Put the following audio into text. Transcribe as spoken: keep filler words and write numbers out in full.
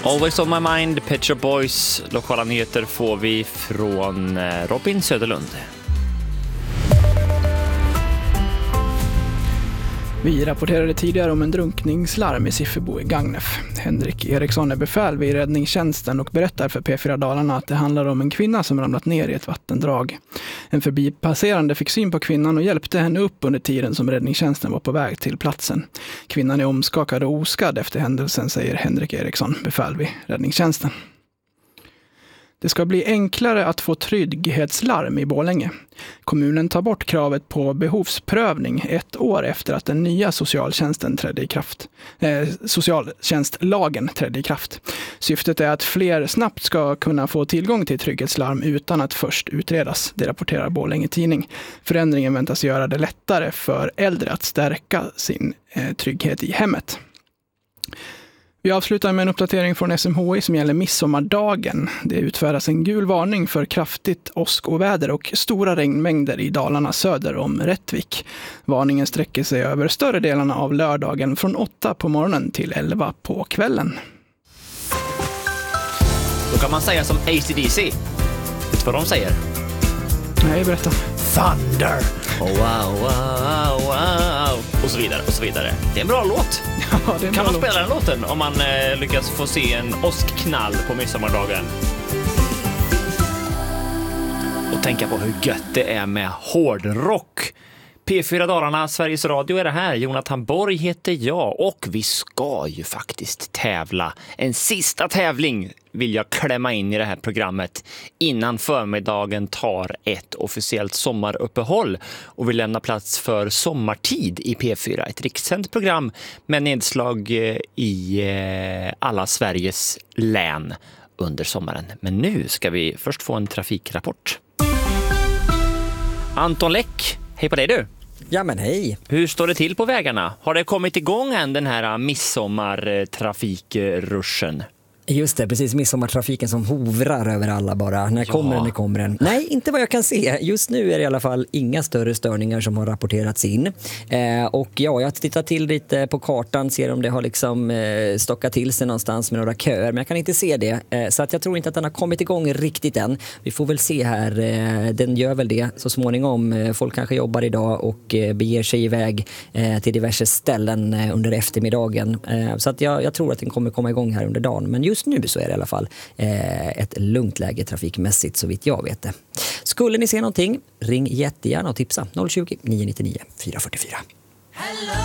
Always on my mind, Pet Shop Boys. Lokala nyheter får vi från Robin Söderlund. Vi rapporterade tidigare om en drunkningslarm i Siffebo i Gagnef. Henrik Eriksson är befäl vid räddningstjänsten och berättar för P fyra Dalarna att det handlar om en kvinna som ramlat ner i ett vattendrag. En förbipasserande fick syn på kvinnan och hjälpte henne upp under tiden som räddningstjänsten var på väg till platsen. Kvinnan är omskakad och oskadd efter händelsen, säger Henrik Eriksson, befäl vid räddningstjänsten. Det ska bli enklare att få trygghetslarm i Borlänge. Kommunen tar bort kravet på behovsprövning ett år efter att den nya socialtjänsten trädde i kraft. Eh, socialtjänstlagen trädde i kraft. Syftet är att fler snabbt ska kunna få tillgång till trygghetslarm utan att först utredas. Det rapporterar Borlänge Tidning. Förändringen väntas göra det lättare för äldre att stärka sin eh, trygghet i hemmet. Vi avslutar med en uppdatering från S M H I som gäller midsommardagen. Det utfärdas en gul varning för kraftigt åskoväder och stora regnmängder i Dalarna söder om Rättvik. Varningen sträcker sig över större delarna av lördagen från åtta på morgonen till elva på kvällen. Då kan man säga som A C D C. Vet du vad de säger? Nej, berätta. Thunder! Oh, wow, wow, wow. Och så vidare, och så vidare. Det är en bra låt. Ja, det är en kan bra man spela låt. den låten om man eh, lyckas få se en åskknall på midsommardagen? Och tänka på hur gött det är med hårdrock. P fyra Dalarna, Sveriges Radio är det här. Jonathan Borg heter jag och vi ska ju faktiskt tävla. En sista tävling vill jag klämma in i det här programmet innan förmiddagen tar ett officiellt sommaruppehåll och vi lämnar plats för Sommartid i P fyra. Ett rikssänt program med nedslag i alla Sveriges län under sommaren. Men nu ska vi först få en trafikrapport. Anton Läck, hej på dig du! Ja men hej! Hur står det till på vägarna? Har det kommit igång än den här midsommartrafikruschen? Just det, precis, midsommartrafiken som hovrar över alla bara. När kommer Ja. den, när kommer den? Nej, inte vad jag kan se. Just nu är det i alla fall inga större störningar som har rapporterats in. Eh, och ja, jag har tittat till lite på kartan, ser om det har liksom eh, stockat till sig någonstans med några köer. Men jag kan inte se det. Eh, så att jag tror inte att den har kommit igång riktigt än. Vi får väl se här. Eh, den gör väl det så småningom. Eh, folk kanske jobbar idag och eh, beger sig iväg eh, till diverse ställen eh, under eftermiddagen. Eh, så att jag, jag tror att den kommer komma igång här under dagen. Men just Just nu så är det i alla fall eh, ett lugnt läge trafikmässigt så vitt jag vet det. Skulle ni se någonting, ring jättegärna och tipsa noll tjugo, nio nio nio, fyra fyra fyra.